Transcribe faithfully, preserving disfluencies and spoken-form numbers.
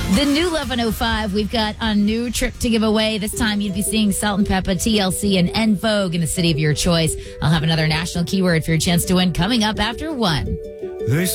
The new eleven oh five, we've got a new trip to give away. This time you'd be seeing Salt and Peppa, T L C, and En Vogue in the city of your choice. I'll have another national keyword for your chance to win coming up after one. They